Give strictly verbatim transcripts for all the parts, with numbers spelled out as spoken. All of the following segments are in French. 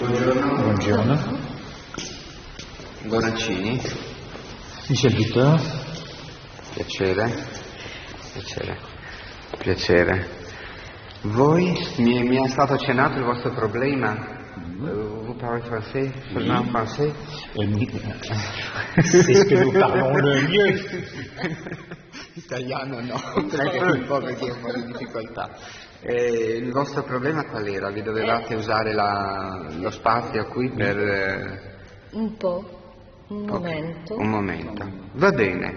Buongiorno. Buongiorno. Bonaccini. Michel Victor. Piacere. Piacere. Piacere. Voi, mi, mi è stato accennato il vostro problema. Uh, vous parlez français? Seulement français? Euh, c'est ce que nous parlons le mieux. Italiano no, prego un po' perché ho un po' di difficoltà. Eh, il vostro problema qual era? Vi dovevate usare la, lo spazio qui per... Eh... Un po', un okay. momento. Un momento, va bene.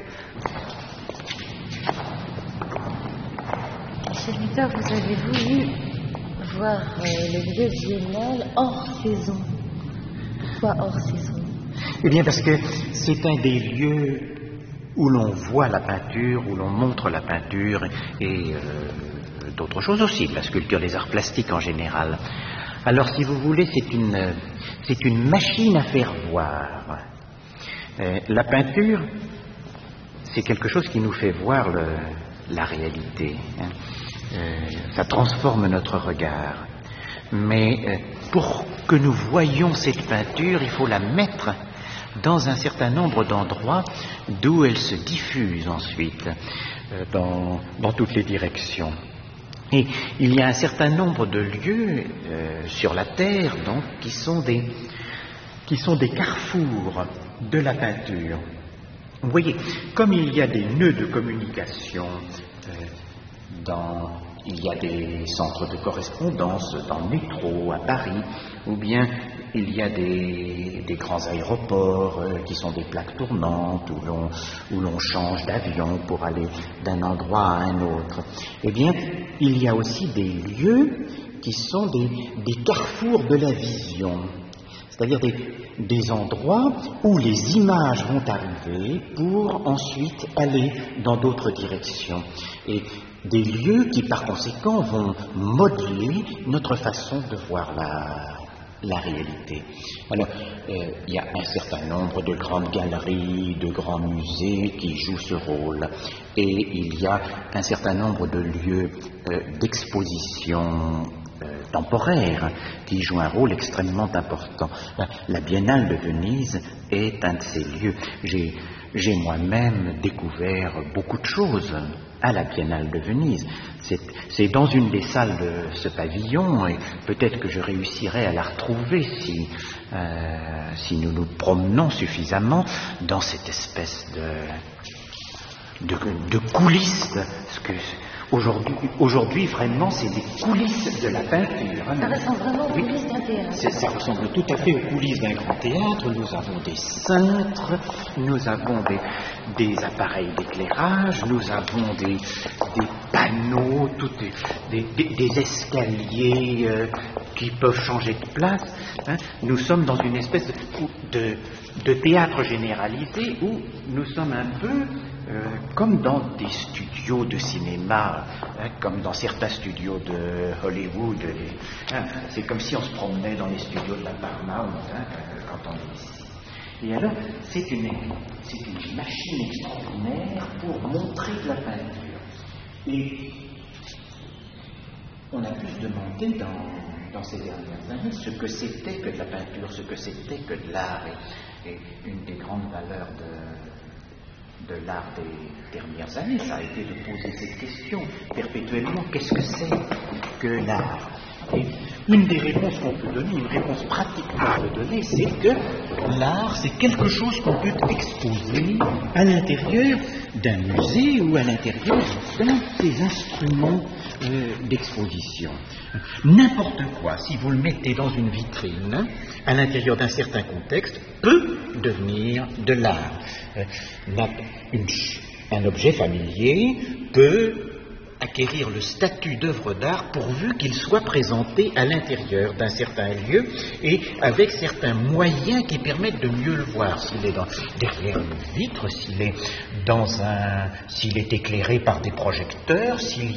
Michel Victor, vous avez voulu voir euh, le vieux biennale hors saison. Pourquoi hors saison? Eh bien parce que c'est un des lieux où l'on voit la peinture, où l'on montre la peinture et euh, d'autres choses aussi, la sculpture, les arts plastiques en général. Alors si vous voulez, c'est une, c'est une machine à faire voir. Euh, la peinture, c'est quelque chose qui nous fait voir le, la réalité. Hein. Euh, ça transforme notre regard. Mais euh, pour que nous voyions cette peinture, il faut la mettre dans un certain nombre d'endroits d'où elle se diffuse ensuite euh, dans, dans toutes les directions. Et il y a un certain nombre de lieux euh, sur la Terre donc qui sont des, qui sont des carrefours de la peinture. Vous voyez, comme il y a des nœuds de communication euh, dans... Il y a des centres de correspondance dans le métro à Paris, ou bien il y a des, des grands aéroports euh, qui sont des plaques tournantes où l'on, où l'on change d'avion pour aller d'un endroit à un autre. Eh bien, il y a aussi des lieux qui sont des, des carrefours de la vision, c'est-à-dire des, des endroits où les images vont arriver pour ensuite aller dans d'autres directions. Et des lieux qui, par conséquent, vont modeler notre façon de voir la, la réalité. Alors, euh, il y a un certain nombre de grandes galeries, de grands musées qui jouent ce rôle. Et il y a un certain nombre de lieux euh, d'exposition euh, temporaire qui jouent un rôle extrêmement important. La Biennale de Venise est un de ces lieux. J'ai, j'ai moi-même découvert beaucoup de choses à la Biennale de Venise. C'est, c'est dans une des salles de ce pavillon, et peut-être que je réussirai à la retrouver si, euh, si nous nous promenons suffisamment dans cette espèce de, de, de coulisses. Ce que, aujourd'hui, aujourd'hui, vraiment, c'est des coulisses de la peinture. Hein. Ça ressemble vraiment aux oui. coulisses d'un théâtre. C'est, ça ressemble tout à fait aux coulisses d'un grand théâtre. Nous avons des cintres, nous avons des, des appareils d'éclairage, nous avons des, des panneaux, tout des, des, des escaliers euh, qui peuvent changer de place. Hein. Nous sommes dans une espèce de, de, de théâtre généralisé où nous sommes un peu euh, comme dans des studios de cinéma, hein, comme dans certains studios de Hollywood. Et, hein, c'est comme si on se promenait dans les studios de la Paramount hein, quand on est ici. Et alors, c'est une, c'est une machine extraordinaire pour montrer de la peinture. Et on a pu se demander dans, dans ces dernières années ce que c'était que de la peinture, ce que c'était que de l'art. Et, et une des grandes valeurs de, de l'art des dernières années, ça a été de poser cette question perpétuellement, qu'est-ce que c'est que l'art? Et une des réponses qu'on peut donner, une réponse pratique qu'on peut donner, c'est que l'art, c'est quelque chose qu'on peut exposer à l'intérieur d'un musée ou à l'intérieur d'un de ces instruments euh, d'exposition. N'importe quoi, si vous le mettez dans une vitrine, à l'intérieur d'un certain contexte, peut devenir de l'art. Euh, une, un objet familier peut acquérir le statut d'œuvre d'art pourvu qu'il soit présenté à l'intérieur d'un certain lieu et avec certains moyens qui permettent de mieux le voir. S'il est dans, derrière une vitre, s'il est dans un, s'il est éclairé par des projecteurs, s'il